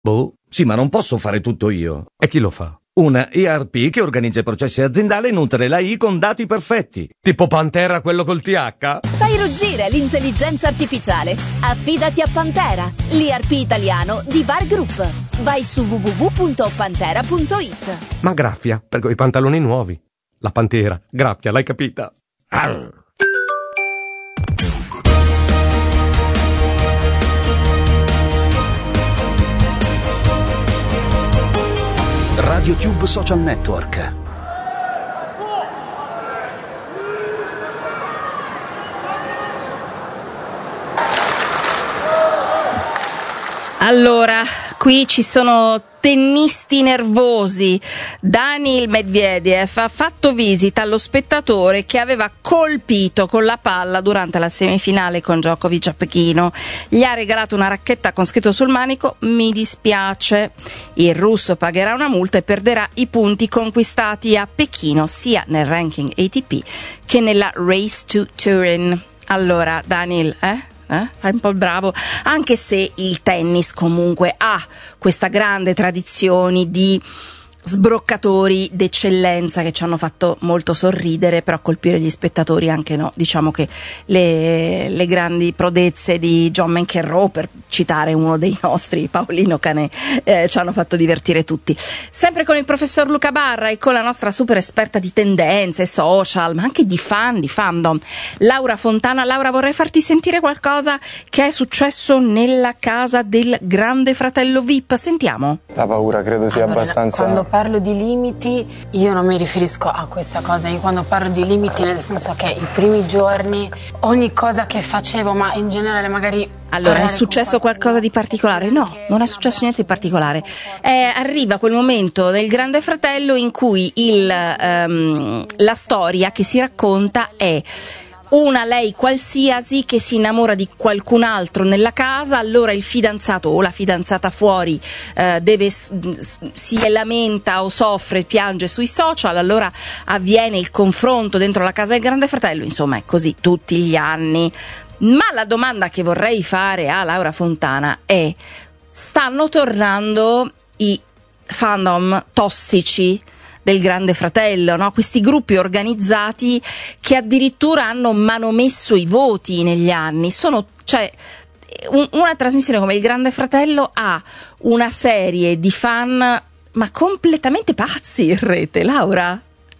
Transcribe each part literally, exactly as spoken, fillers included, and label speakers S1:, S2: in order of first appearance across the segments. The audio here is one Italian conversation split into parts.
S1: Boh, sì, ma non posso fare tutto io.
S2: E chi lo fa?
S1: Una E R P che organizza i processi aziendali e nutre la I con dati perfetti.
S2: Tipo Pantera, quello col T H?
S3: Fai ruggire l'intelligenza artificiale. Affidati a Pantera, l'E R P italiano di Bar Group. Vai su w w w punto pantera punto i t.
S2: Ma graffia, per i pantaloni nuovi. La Pantera, graffia, l'hai capita? Arr.
S4: RadioTube Social Network.
S5: Allora, qui ci sono tennisti nervosi. Daniil Medvedev ha fatto visita allo spettatore che aveva colpito con la palla durante la semifinale con Djokovic a Pechino. Gli ha regalato una racchetta con scritto sul manico: mi dispiace. Il russo pagherà una multa e perderà i punti conquistati a Pechino sia nel ranking A T P che nella Race to Turin. Allora, Daniil, eh? Eh? Fai un po' il bravo, anche se il tennis comunque ha questa grande tradizione di sbroccatori d'eccellenza che ci hanno fatto molto sorridere, però colpire gli spettatori anche no. Diciamo che le, le grandi prodezze di John McEnroe, per citare uno dei nostri, Paolino Canè, eh, ci hanno fatto divertire tutti. Sempre con il professor Luca Barra e con la nostra super esperta di tendenze, social, ma anche di fan, di fandom, Laura Fontana. Laura, vorrei farti sentire qualcosa che è successo nella casa del Grande Fratello V I P. Sentiamo.
S6: La paura credo sia
S7: allora,
S6: abbastanza...
S7: Quando parlo di limiti, io non mi riferisco a questa cosa. Io quando parlo di limiti, nel senso che i primi giorni, ogni cosa che facevo, ma in generale magari...
S5: Allora, è successo qualcosa di particolare? No, non è successo niente di particolare. Eh, arriva quel momento del Grande Fratello in cui il, ehm, la storia che si racconta è una lei qualsiasi che si innamora di qualcun altro nella casa, allora il fidanzato o la fidanzata fuori eh, deve, si lamenta o soffre, piange sui social, allora avviene il confronto dentro la casa del Grande Fratello, insomma è così tutti gli anni. Ma la domanda che vorrei fare a Laura Fontana è: stanno tornando i fandom tossici del Grande Fratello, no? Questi gruppi organizzati che addirittura hanno manomesso i voti negli anni. Sono, cioè, un, una trasmissione come il Grande Fratello ha una serie di fan ma completamente pazzi in rete, Laura.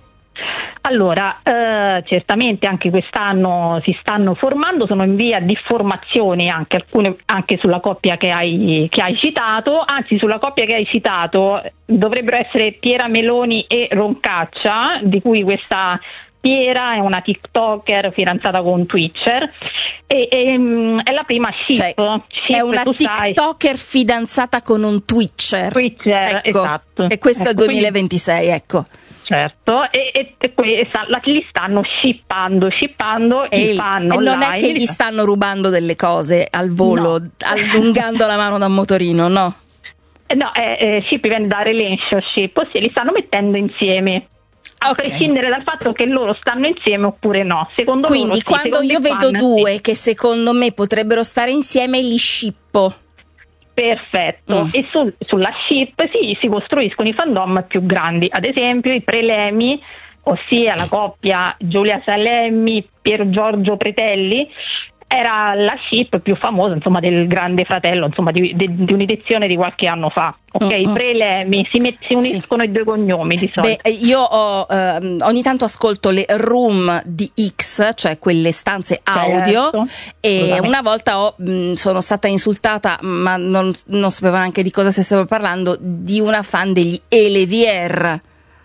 S8: Allora, eh, certamente anche quest'anno si stanno formando, sono in via di formazione anche alcune anche sulla coppia che hai, che hai citato, anzi sulla coppia che hai citato dovrebbero essere Piera Meloni e Roncaccia, di cui questa Piera è una TikToker fidanzata con un Twitcher e, e um, è la prima ship,
S5: cioè,
S8: ship
S5: è una TikToker sai. fidanzata con un Twitcher,
S8: Twitcher
S5: ecco.
S8: Esatto.
S5: E questo
S8: ecco,
S5: è il duemilaventisei, quindi... ecco.
S8: Certo, e, e, e questa, la, li stanno shippando, shippando
S5: e
S8: i fan
S5: e
S8: online.
S5: Non è che gli stanno rubando delle cose al volo, no. allungando la mano da un motorino, no?
S8: No, eh, eh, ship viene da relationship, ossia li stanno mettendo insieme. A okay. prescindere dal fatto che loro stanno insieme oppure no, secondo
S5: Quindi
S8: loro sì,
S5: quando io vedo fan, due sì. che secondo me potrebbero stare insieme, li shippo.
S8: Perfetto, mm. e su, sulla ship sì, si costruiscono i fandom più grandi, ad esempio i prelemi, ossia la coppia Giulia Salemi, Pier Giorgio Pretelli, era la ship più famosa, insomma, del Grande Fratello, insomma, di, di, di un'edizione di qualche anno fa. Ok, mm-hmm. i prelemi, si, met, si uniscono sì. i due cognomi di solito.
S5: Beh, io ho, eh, ogni tanto ascolto le room di X, cioè quelle stanze audio, certo. e una volta ho, mh, sono stata insultata, ma non, non sapevo neanche di cosa stessero parlando, di una fan degli Elevier.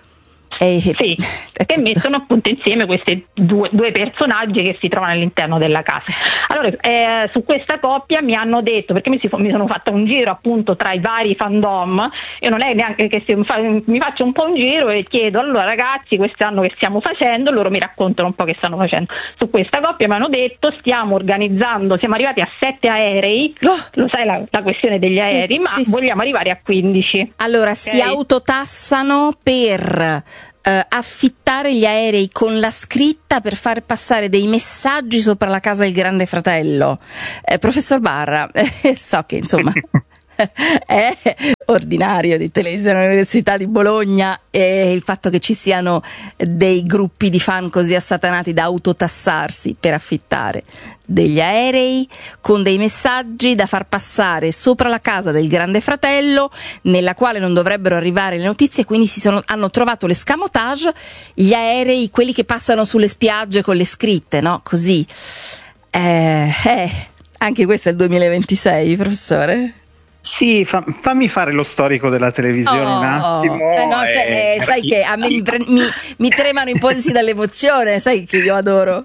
S8: Eh, sì, che mettono appunto insieme questi due, due personaggi che si trovano all'interno della casa. Allora, eh, su questa coppia mi hanno detto, perché mi, si, mi sono fatta un giro appunto tra i vari fandom, io non è neanche che si, fa, mi faccio un po' un giro e chiedo: allora ragazzi, quest'anno che stiamo facendo? Loro mi raccontano un po' che stanno facendo. Su questa coppia mi hanno detto: stiamo organizzando, siamo arrivati a sette aerei, oh. lo sai la, la questione degli aerei, sì, ma sì, vogliamo sì. arrivare a quindici.
S5: Allora, okay. si autotassano per Uh, affittare gli aerei con la scritta per far passare dei messaggi sopra la casa del Grande Fratello. Eh, professor Barra, eh, so che insomma è ordinario di televisione all'Università di Bologna, e il fatto che ci siano dei gruppi di fan così assatanati da autotassarsi per affittare degli aerei con dei messaggi da far passare sopra la casa del Grande Fratello, nella quale non dovrebbero arrivare le notizie, quindi si sono, hanno trovato l'escamotage, gli aerei, quelli che passano sulle spiagge con le scritte, no? Così. Eh, eh, anche questo è il duemilaventisei, professore?
S4: Sì, fa, fammi fare lo storico della televisione
S5: oh,
S4: un attimo.
S5: Eh no,
S4: e...
S5: se, eh, sai che a me mi, mi, mi tremano i polsi dall'emozione, sai che io adoro.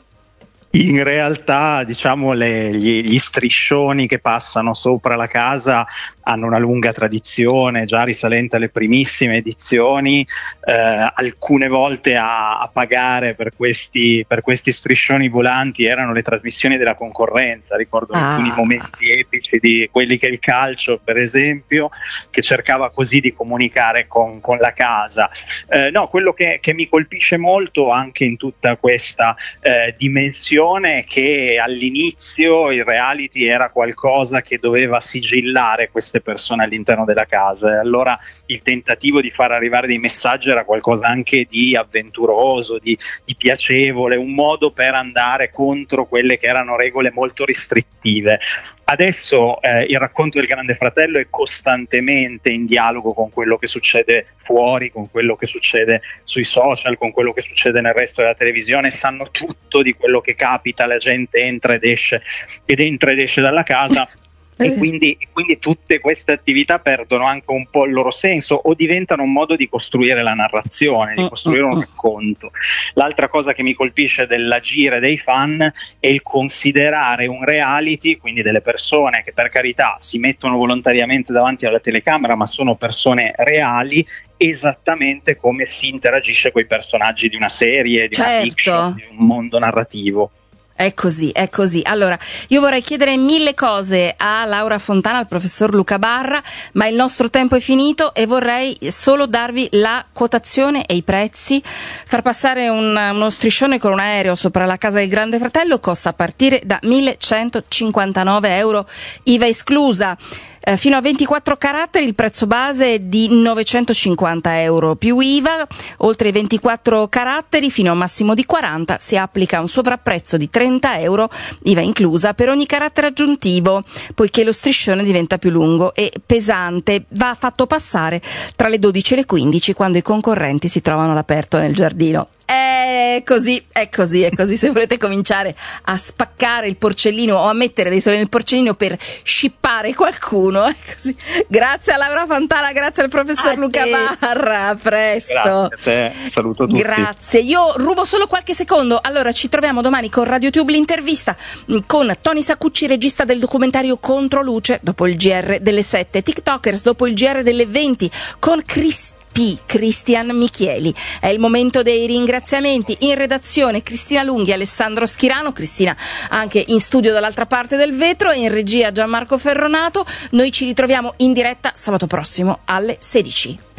S4: In realtà, diciamo, le, gli, gli striscioni che passano sopra la casa hanno una lunga tradizione, già risalente alle primissime edizioni. Eh, alcune volte a, a pagare per questi, per questi striscioni volanti erano le trasmissioni della concorrenza. Ricordo ah. alcuni momenti epici di quelli che il calcio, per esempio, che cercava così di comunicare con, con la casa. Eh, no, quello che, che mi colpisce molto anche in tutta questa eh, dimensione è che all'inizio il reality era qualcosa che doveva sigillare queste persone all'interno della casa, e allora il tentativo di far arrivare dei messaggi era qualcosa anche di avventuroso, di, di piacevole, un modo per andare contro quelle che erano regole molto restrittive. Adesso eh, il racconto del Grande Fratello è costantemente in dialogo con quello che succede fuori, con quello che succede sui social, con quello che succede nel resto della televisione. Sanno tutto di quello che capita, la gente entra ed esce ed entra ed esce dalla casa. E quindi, quindi tutte queste attività perdono anche un po' il loro senso, o diventano un modo di costruire la narrazione, di costruire un racconto. L'altra cosa che mi colpisce dell'agire dei fan è il considerare un reality, quindi delle persone che per carità si mettono volontariamente davanti alla telecamera, ma sono persone reali, esattamente come si interagisce con i personaggi di una serie, di
S5: certo.
S4: una fiction, di un mondo narrativo.
S5: È così, è così. Allora, io vorrei chiedere mille cose a Laura Fontana, al professor Luca Barra, ma il nostro tempo è finito e vorrei solo darvi la quotazione e i prezzi. Far passare un, uno striscione con un aereo sopra la casa del Grande Fratello costa a partire da millecentocinquantanove euro, I V A esclusa. Eh, fino a ventiquattro caratteri il prezzo base è di novecentocinquanta euro più I V A. Oltre i ventiquattro caratteri fino a un massimo di quaranta si applica un sovrapprezzo di trenta euro, I V A inclusa, per ogni carattere aggiuntivo, poiché lo striscione diventa più lungo e pesante. Va fatto passare tra le dodici e le quindici, quando i concorrenti si trovano all'aperto nel giardino. È così, è così, è così. Se volete cominciare a spaccare il porcellino o a mettere dei soldi nel porcellino per scippare qualcuno, è così. Grazie a Laura Fontana, grazie al professor Luca Barra, a presto.
S4: Grazie a te, saluto tutti.
S5: Grazie, io rubo solo qualche secondo. Allora ci troviamo domani con RadioTube l'intervista con Tony Saccucci, regista del documentario Controluce, dopo il G R delle sette, TikTokers dopo il G R delle venti, con Cristiano P. Cristian Michieli. È il momento dei ringraziamenti. In redazione Cristina Lunghi, Alessandro Schirano, Cristina anche in studio dall'altra parte del vetro, e in regia Gianmarco Ferronato. Noi ci ritroviamo in diretta sabato prossimo alle sedici.